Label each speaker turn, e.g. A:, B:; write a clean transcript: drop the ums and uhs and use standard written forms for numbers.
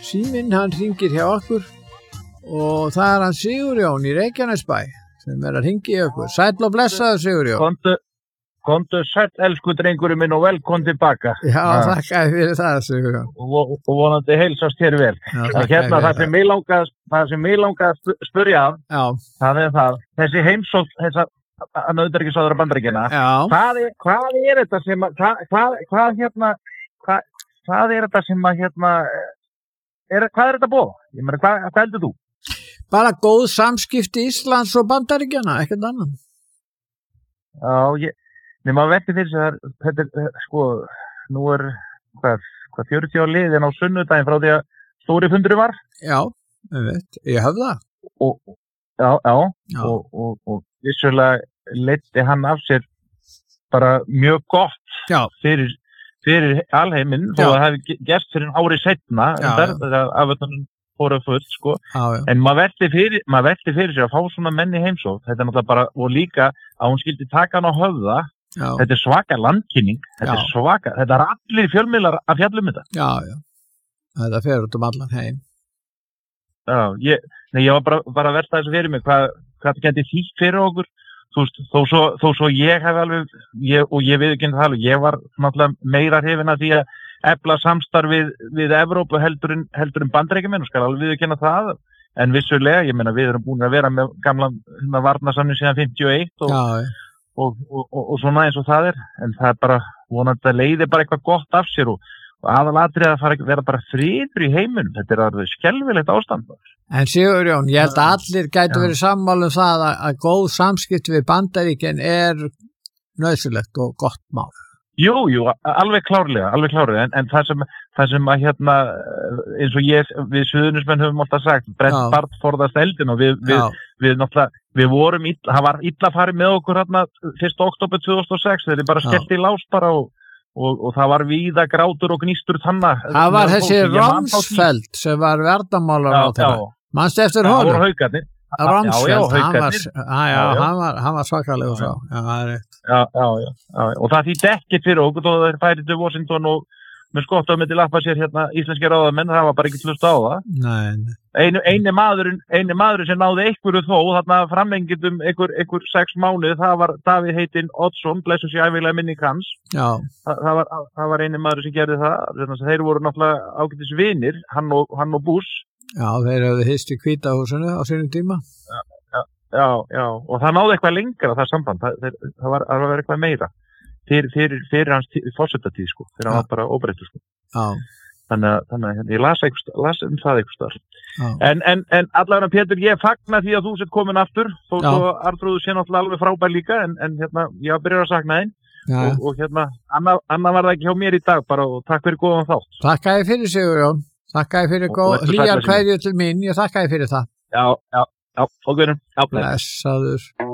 A: síminn, hann hringir hjá okkur og það hann Sigurjón í Reykjanesbæ sem að hringi í okkur. Sæll og blessaður Sigurjón.
B: Komdu sæll, elsku drengurinn minn og velkomin tilbaka.
A: Já, þakkaði fyrir það Sigurjón.
B: Og vonandi heilsast hér vel. Hérna það sem mig langaði að spyrja af, það það. Þessi heimsókn, þessa utanríkisráðherra Bandaríkjanna, hvað er þetta sem að, hvað er þetta sem að hvað er þetta búið? Ég meina, hvað heldur þú?
A: Bara góð samskipti Íslands og Bandaríkjanna, ekkert annan.
B: Já, maður velti fyrir sig að þetta sko, nú hvað 40 á liðin á sunnudaginn frá því að stóri fundur var?
A: Já, ég hef það.
B: Og vissulega leiddi hann af sér bara mjög gott fyrir alheiminn þó að það hefði gerst fyrir ári seinna þegar afvötnunum fóru full sko. En maður velti fyrir sig að fá svona menn í heimsókn, þetta náttúrulega bara, og líka að hún skildi taka hann á höfða. Þetta svaka landkynning, þetta allir fjölmiðlar að fjalla þetta.
A: Já, þetta fer út allan heim.
B: Já, ég var bara að versta þessu fyrir mig, hvað þetta geti þýtt fyrir okkur, þú veist, þó svo ég hef alveg, og ég viðurkenni það alveg, ég var náttúrulega meira hrifinn af því að efla samstarf við Evrópu heldur en Bandaríkjamenn, og skal alveg viðurkenna það, en vissulega, ég meina við erum búin að vera með gamla varnarsamning síðan 51 og svona eins og það en það bara vonandi að leiði bara eitthvað gott af sér og aðalatrið að vera bara friður í heiminum, þetta alveg skelfilegt ástand.
A: En Sigurjón, ég held að allir gætu verið sammála það að góð samskipti við Bandaríkin nauðsynlegt og gott mál.
B: Jú, alveg klárlega, en það sem að eins og við suðurnismenn höfum alltaf sagt, brennt barn forðast eldin og við náttúrulega, við vorum það var illa farið með okkur 1. október 2006, þegar þið bara skellti í lás bara og það var víða grátur og gnístur þannig.
A: Það var þessi Romsfeld sem var verðamálar á þetta. Manstu eftir honum?
B: Það voru haukarnir.
A: Romsfeld, hann var svakalegur sá. Já, það rétt.
B: Já, og það þýtti ekkert fyrir okkur og þeir færið til Washington og með skott á myndi lappa sér íslenski ráðamenn, það var bara ekki hlust á það.
A: Nei.
B: Eini maðurinn sem náði einhverju þó, þarna framlengjum einhver 6 mánuði, það var Davíð heitinn Oddsson, blessu sér æfilega minning hans.
A: Já.
B: Það var eini maður sem gerði það, þeir voru náttúrulega ágætis vinir, hann og Bush.
A: Já, þeir hafði hist í Hvíta húsinu á sínum tíma.
B: Já, og það náði eitthvað lengra það samband, það var að vera eitthvað meira fyrir hans forsetatíð sko, fyrir hann var bara óbreyttur sko.
A: Já.
B: Þannig að ég las það eitthvað starf. En allavega Pétur, ég fagna því að þú sett komin aftur, þó Arnþrúður sé náttúrulega alveg frábær líka, en ég var byrjað að sakna þín og Anna var það ekki hjá mér í dag bara og takk fyrir góðan þátt.
A: Þakkaði fyrir Sigurjón, þakkaði fyrir hlýjar kveðjur til mín, ég þakkaði fyrir það.
B: Já, fólkverðum.
A: Blessaður.